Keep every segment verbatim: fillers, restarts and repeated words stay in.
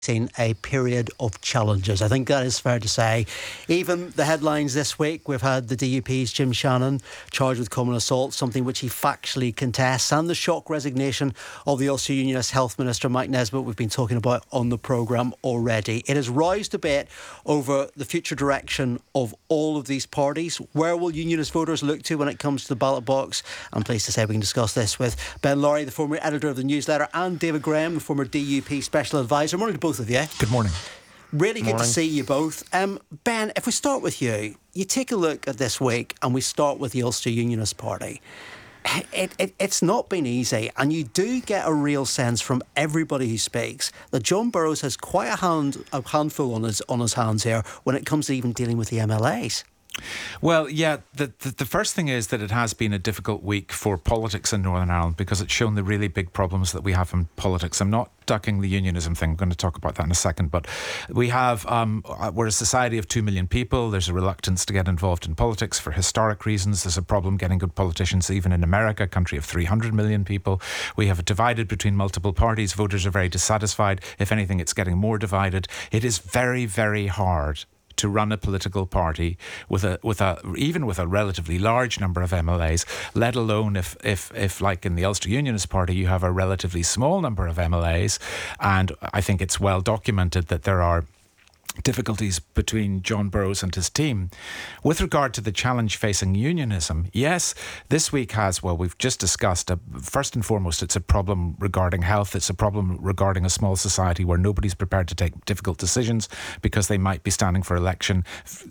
Seen a period of challenges. I think that is fair to say. Even the headlines this week, we've had the D U P's Jim Shannon charged with common assault, something which he factually contests, and the shock resignation of the Ulster Unionist Health Minister Mike Nesbitt we've been talking about on the programme already. It has roused debate over the future direction of all of these parties. Where will Unionist voters look to when it comes to the ballot box? I'm pleased to say we can discuss this with Ben Lowry, the former editor of the newsletter, and David Graham, the former D U P Special Advisor. Morning to both of you. Good morning. Really good morning. to see you both. Um, Ben, if we start with you, you take a look at this week and we start with the Ulster Unionist Party. It, it, it's not been easy, and you do get a real sense from everybody who speaks that John Burrows has quite a, hand, a handful on his, on his hands here when it comes to even dealing with the M L As. Well, yeah, the, the the first thing is that it has been a difficult week for politics in Northern Ireland because it's shown the really big problems that we have in politics. I'm not ducking the unionism thing. I'm going to talk about that in a second. But we have, um, we're a society of two million people. There's a reluctance to get involved in politics for historic reasons. There's a problem getting good politicians, even in America, a country of three hundred million people. We have it divided between multiple parties. Voters are very dissatisfied. If anything, it's getting more divided. It is very, very hard to run a political party with a with a even with a relatively large number of M L As, let alone if if if like in the Ulster Unionist Party you have a relatively small number of M L As. And I think it's well documented that there are difficulties between John Burrows and his team. With regard to the challenge facing unionism, yes, this week has, well, we've just discussed, a, first and foremost, it's a problem regarding health. It's a problem regarding a small society where nobody's prepared to take difficult decisions because they might be standing for election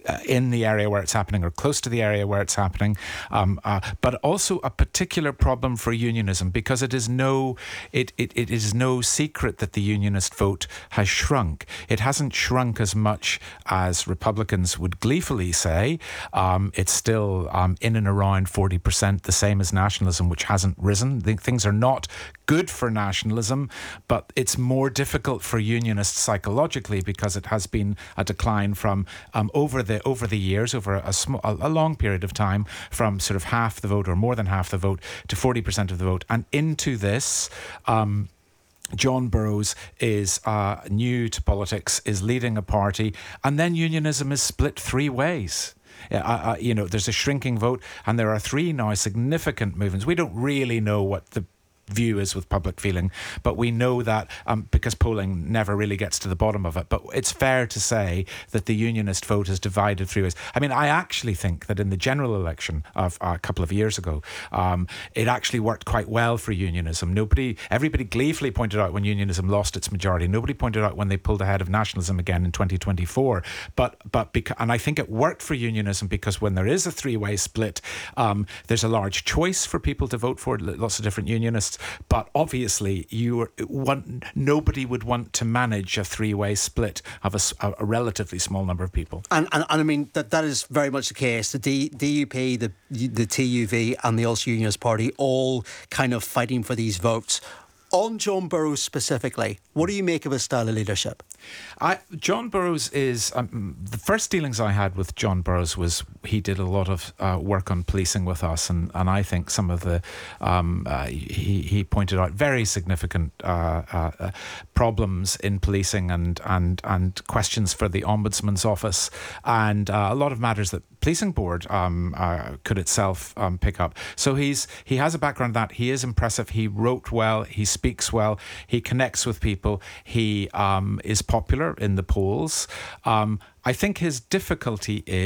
in the area where it's happening or close to the area where it's happening. Um, uh, but also a particular problem for unionism because it is no, it, it, it is no secret that the unionist vote has shrunk. It hasn't shrunk as much as Republicans would gleefully say. Um, it's still um, in and around forty percent, the same as nationalism, which hasn't risen. The, things are not good for nationalism, but it's more difficult for unionists psychologically because it has been a decline from um, over the over the years, over a, sm- a long period of time, from sort of half the vote or more than half the vote to forty percent of the vote. And into this, um, John Burrows is uh, new to politics, is leading a party, and then unionism is split three ways. Uh, uh, you know, there's a shrinking vote, and there are three now significant movements. We don't really know what the view is with public feeling, but we know that um, because polling never really gets to the bottom of it, but it's fair to say that the unionist vote is divided three ways. I mean, I actually think that in the general election of uh, a couple of years ago, um, it actually worked quite well for unionism. Nobody, everybody gleefully pointed out when unionism lost its majority. Nobody pointed out when they pulled ahead of nationalism again in twenty twenty-four. But but because, and I think it worked for unionism because when there is a three-way split, um, there's a large choice for people to vote for, lots of different unionists. But obviously, you want nobody would want to manage a three-way split of a, a relatively small number of people. And and, and I mean that that is very much the case. The D, DUP, the the T U V, and the Ulster Unionist Party all kind of fighting for these votes. On John Burrows specifically, what do you make of his style of leadership? I, John Burrows is... Um, the first dealings I had with John Burrows was he did a lot of uh, work on policing with us, and, and I think some of the... Um, uh, he, he pointed out very significant uh, uh, problems in policing and, and, and questions for the Ombudsman's office, and uh, a lot of matters that Policing Board um, uh, could itself um, pick up. So he's he has a background in that. He is impressive. He wrote well. He speaks well. He connects with people. He um, is popular in the polls. Um, I think his difficulty is